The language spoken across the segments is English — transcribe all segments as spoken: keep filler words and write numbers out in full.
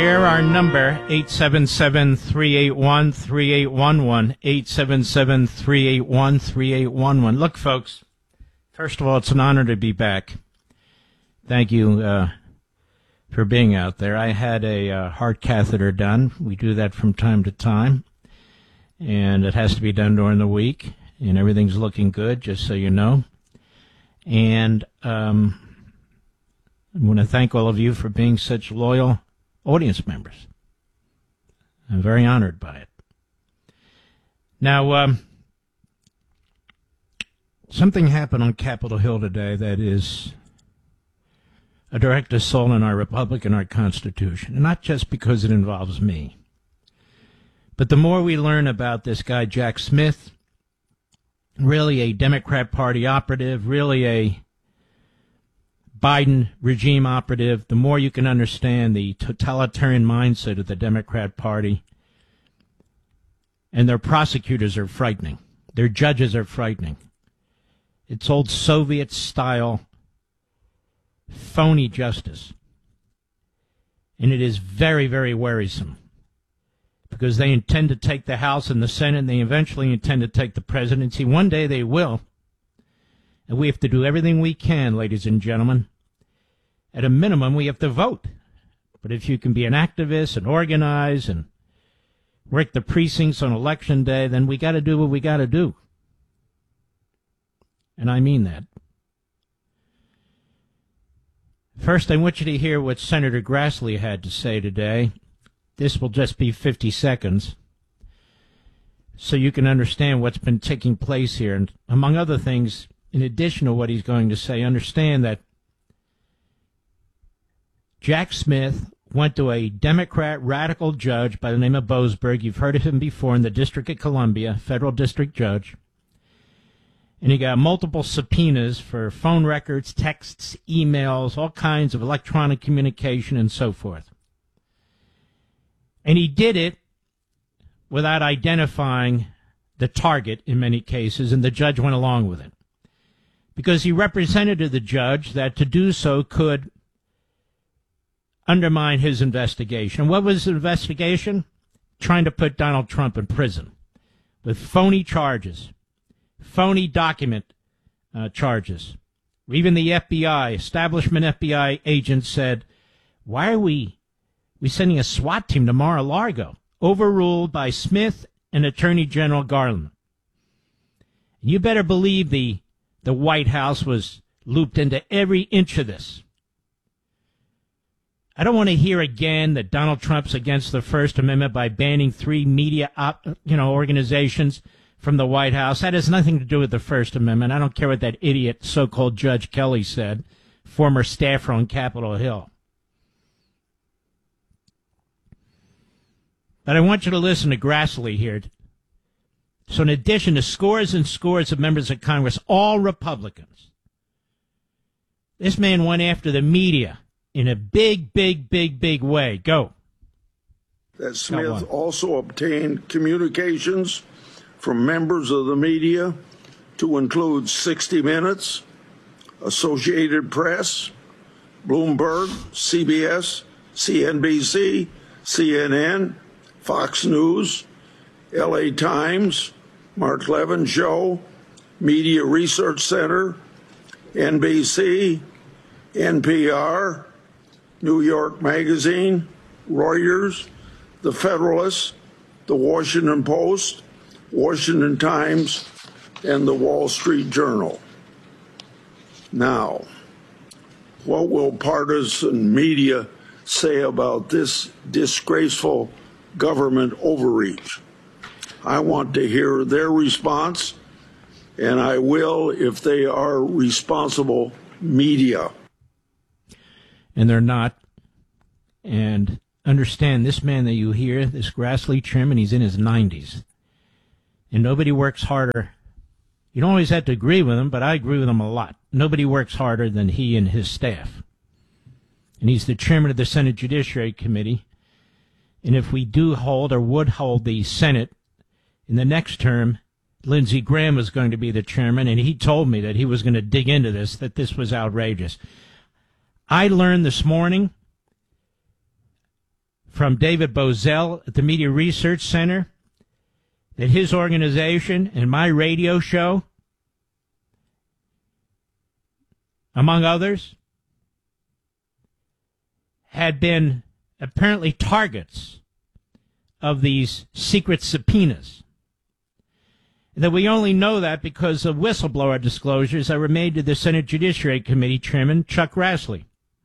Here our number, eight seven seven, three eight one, three eight one one, eight seven seven, three eight one, three eight one one. Look, folks, first of all, it's an honor to be back. Thank you uh, for being out there. I had a uh, heart catheter done. We do that from time to time, and it has to be done during the week, and everything's looking good, just so you know. And um, I want to thank all of you for being such loyal audience members. I'm very honored by it. Now, um, something happened on Capitol Hill today that is a direct assault on our republic and our Constitution, and not just because it involves me. But the more we learn about this guy, Jack Smith, really a Democrat Party operative, really a Biden regime operative, the more you can understand the totalitarian mindset of the Democrat Party. And their prosecutors are frightening. Their judges are frightening. It's old Soviet-style phony justice. And it is very, very worrisome, because they intend to take the House and the Senate, and they eventually intend to take the presidency. One day they will. And we have to do everything we can, ladies and gentlemen. At a minimum, we have to vote. But if you can be an activist and organize and work the precincts on election day, then we got to do what we got to do. And I mean that. First, I want you to hear what Senator Grassley had to say today. This will just be fifty seconds, so you can understand what's been taking place here. And among other things, in addition to what he's going to say, understand that Jack Smith went to a Democrat radical judge by the name of Boasberg. You've heard of him before, in the District of Columbia, federal district judge. And he got multiple subpoenas for phone records, texts, emails, all kinds of electronic communication, and so forth. And he did it without identifying the target in many cases, and the judge went along with it, because he represented to the judge that to do so could undermine his investigation. What was the investigation? Trying to put Donald Trump in prison with phony charges, phony document uh, charges. Even the F B I, establishment F B I agents said, why are we, we sending a SWAT team to Mar-a-Lago? Overruled by Smith and Attorney General Garland. You better believe the, the White House was looped into every inch of this. I don't want to hear again that Donald Trump's against the First Amendment by banning three media op, you know, organizations from the White House. That has nothing to do with the First Amendment. I don't care what that idiot so-called Judge Kelly said, former staffer on Capitol Hill. But I want you to listen to Grassley here. So in addition to scores and scores of members of Congress, all Republicans, this man went after the media in a big, big, big, big way. Go. That Smith also obtained communications from members of the media, to include sixty minutes, Associated Press, Bloomberg, C B S, C N B C, C N N, Fox News, L A Times, Mark Levin Show, Media Research Center, N B C, N P R, New York Magazine, Reuters, The Federalist, The Washington Post, Washington Times, and The Wall Street Journal. Now, what will partisan media say about this disgraceful government overreach? I want to hear their response, and I will if they are responsible media. And they're not. And understand, this man that you hear, this Grassley chairman, he's in his nineties. And nobody works harder. You don't always have to agree with him, but I agree with him a lot. Nobody works harder than he and his staff. And he's the chairman of the Senate Judiciary Committee. And if we do hold or would hold the Senate in the next term, Lindsey Graham was going to be the chairman, and he told me that he was going to dig into this, that this was outrageous. I learned this morning from David Bozell at the Media Research Center that his organization and my radio show, among others, had been apparently targets of these secret subpoenas. That we only know that because of whistleblower disclosures that were made to the Senate Judiciary Committee Chairman Chuck Grassley.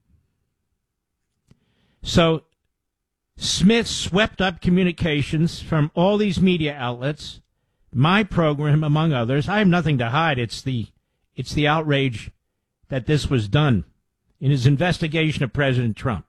So Smith swept up communications from all these media outlets, my program among others. I have nothing to hide. It's the it's the outrage that this was done in his investigation of President Trump.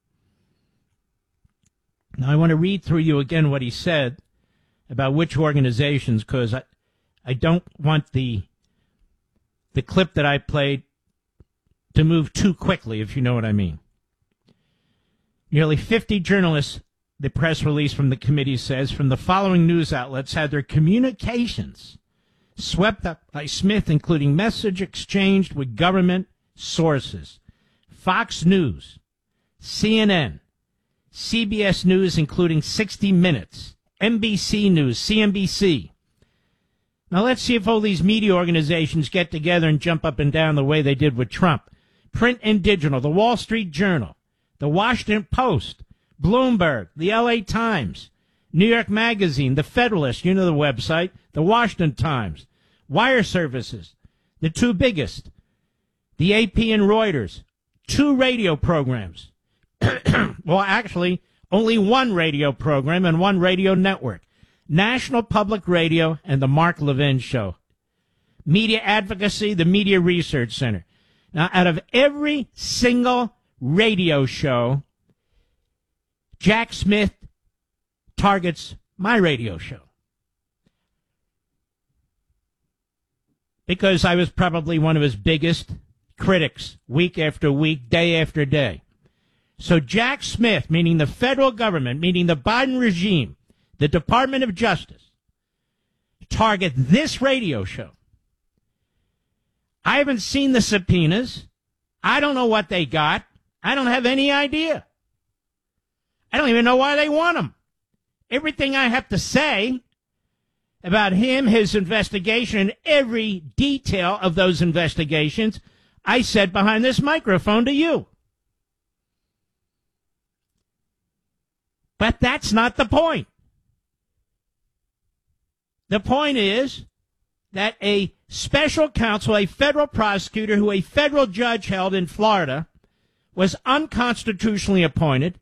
Now, I want to read through you again what he said about which organizations, because I, I don't want the the clip that I played to move too quickly, if you know what I mean. Nearly fifty journalists, the press release from the committee says, from the following news outlets had their communications swept up by Smith, including message exchanged with government sources. Fox News, C N N, C B S News, including sixty minutes, N B C News, C N B C. Now let's see if all these media organizations get together and jump up and down the way they did with Trump. Print and digital, the Wall Street Journal, the Washington Post, Bloomberg, the L A Times, New York Magazine, the Federalist, you know the website, the Washington Times, Wire Services, the two biggest, the A P and Reuters, two radio programs. Well, actually, only one radio program and one radio network. National Public Radio and the Mark Levin Show. Media Advocacy, the Media Research Center. Now, out of every single radio show, Jack Smith targets my radio show. Because I was probably one of his biggest critics, week after week, day after day. So Jack Smith, meaning the federal government, meaning the Biden regime, the Department of Justice, target this radio show. I haven't seen the subpoenas. I don't know what they got. I don't have any idea. I don't even know why they want them. Everything I have to say about him, his investigation, and every detail of those investigations, I said behind this microphone to you. But that's not the point. The point is that a special counsel, a federal prosecutor who a federal judge held in Florida, was unconstitutionally appointed,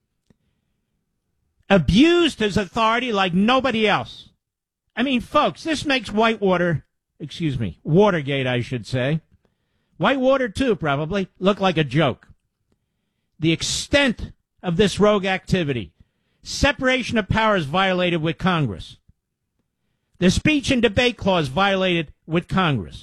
abused his authority like nobody else. I mean, folks, this makes Whitewater, excuse me, Watergate, I should say, Whitewater too, probably, look like a joke. The extent of this rogue activity, separation of powers violated with Congress, the speech and debate clause violated with Congress.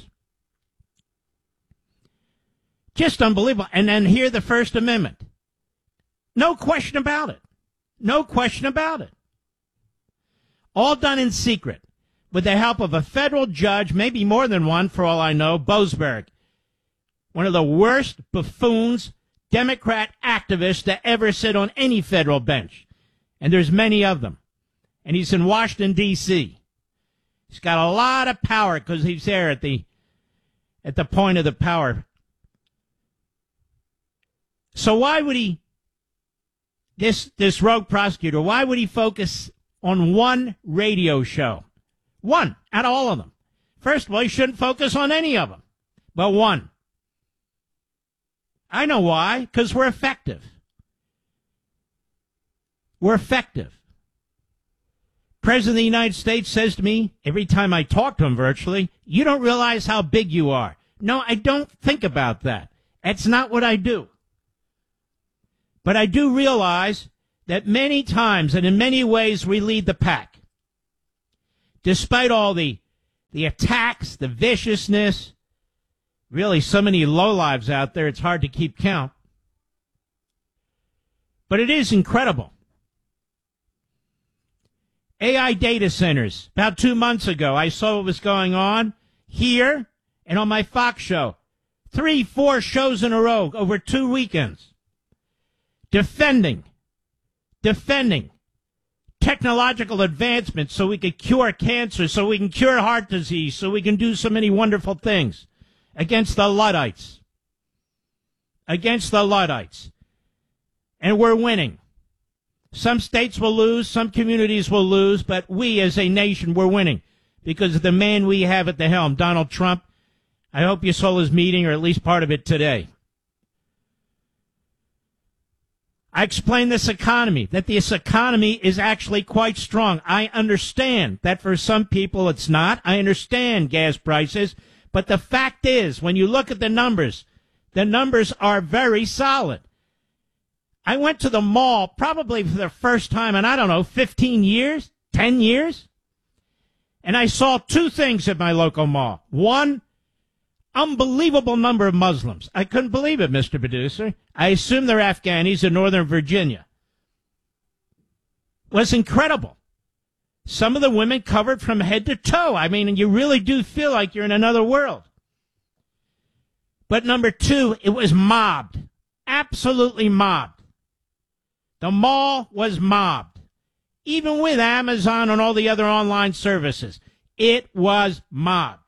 Just unbelievable. And then here the First Amendment. No question about it. No question about it. All done in secret with the help of a federal judge, maybe more than one for all I know, Boasberg, one of the worst buffoons, Democrat activists to ever sit on any federal bench. And there's many of them. And he's in Washington, D C He's got a lot of power because he's there at the at the point of the power. So why would he, this this rogue prosecutor, why would he focus on one radio show? One out of all of them. First of all, he shouldn't focus on any of them, but one. I know why, because we're effective. We're effective. President of the United States says to me every time I talk to him virtually, you don't realize how big you are. No, I don't think about that. That's not what I do. But I do realize that many times and in many ways we lead the pack. Despite all the the attacks, the viciousness, really so many lowlives out there, it's hard to keep count. But it is incredible. A I data centers. About two months ago, I saw what was going on here and on my Fox show. Three, four shows in a row over two weekends. Defending defending technological advancements so we could cure cancer, so we can cure heart disease, so we can do so many wonderful things against the Luddites. Against the Luddites. And we're winning. Some states will lose, some communities will lose, but we as a nation, we're winning because of the man we have at the helm, Donald Trump. I hope you saw his meeting, or at least part of it today. I explained this economy, that this economy is actually quite strong. I understand that for some people it's not. I understand gas prices. But the fact is, when you look at the numbers, the numbers are very solid. I went to the mall probably for the first time in, I don't know, fifteen years, ten years. And I saw two things at my local mall. One, unbelievable number of Muslims. I couldn't believe it, Mister Producer. I assume they're Afghanis in Northern Virginia. It was incredible. Some of the women covered from head to toe. I mean, you really do feel like you're in another world. But number two, it was mobbed. Absolutely mobbed. The mall was mobbed. Even with Amazon and all the other online services, it was mobbed.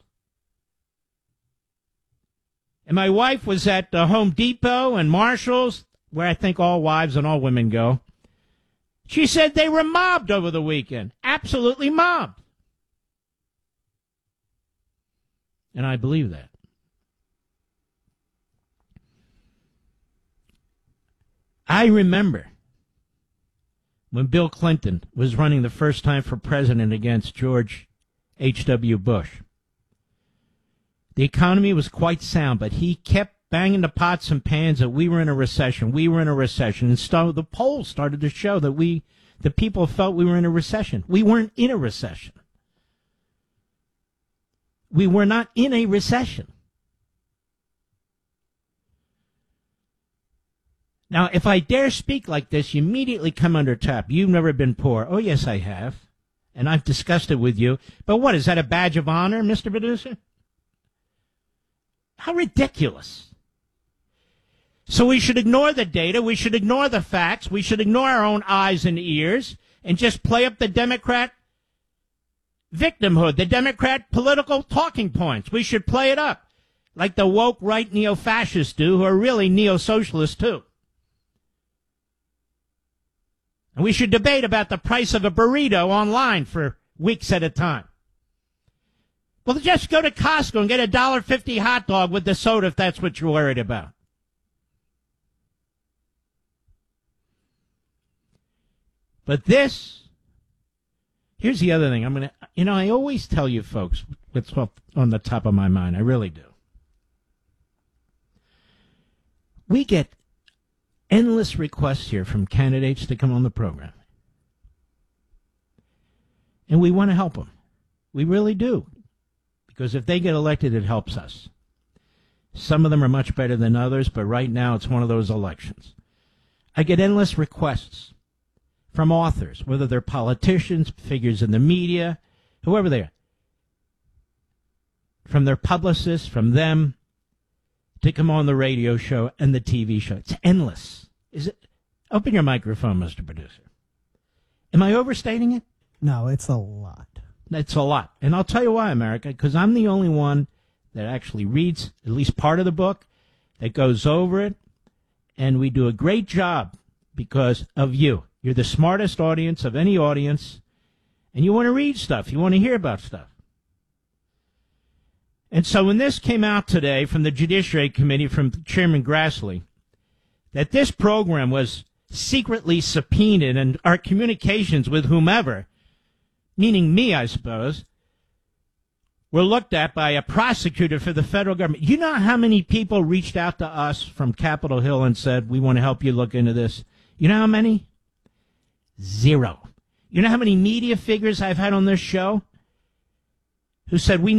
And my wife was at uh, Home Depot and Marshall's, where I think all wives and all women go. She said they were mobbed over the weekend. Absolutely mobbed. And I believe that. I remember when Bill Clinton was running the first time for president against George H W. Bush. The economy was quite sound, but he kept banging the pots and pans that we were in a recession. We were in a recession. And so the polls started to show that we, the people felt we were in a recession. We weren't in a recession. We were not in a recession. Now, if I dare speak like this, you immediately come under attack. You've never been poor. Oh, yes, I have. And I've discussed it with you. But what, is that a badge of honor, Mister Producer? How ridiculous. So we should ignore the data. We should ignore the facts. We should ignore our own eyes and ears and just play up the Democrat victimhood, the Democrat political talking points. We should play it up like the woke right neo-fascists do, who are really neo-socialists too. And we should debate about the price of a burrito online for weeks at a time. Well, just go to Costco and get a one dollar fifty hot dog with the soda if that's what you're worried about. But this, here's the other thing. I'm going to, you know, I always tell you folks what's on the top of my mind. I really do. We get endless requests here from candidates to come on the program. And we want to help them. We really do. Because if they get elected, it helps us. Some of them are much better than others, but right now it's one of those elections. I get endless requests from authors, whether they're politicians, figures in the media, whoever they are, from their publicists, from them, to come on the radio show and the T V show. It's endless. Is it? Open your microphone, Mister Producer. Am I overstating it? No, it's a lot. It's a lot. And I'll tell you why, America, because I'm the only one that actually reads at least part of the book, that goes over it, and we do a great job because of you. You're the smartest audience of any audience, and you want to read stuff. You want to hear about stuff. And so when this came out today from the Judiciary Committee, from Chairman Grassley, that this program was secretly subpoenaed and our communications with whomever, meaning me, I suppose, were looked at by a prosecutor for the federal government. You know how many people reached out to us from Capitol Hill and said, we want to help you look into this? You know how many? Zero. You know how many media figures I've had on this show who said we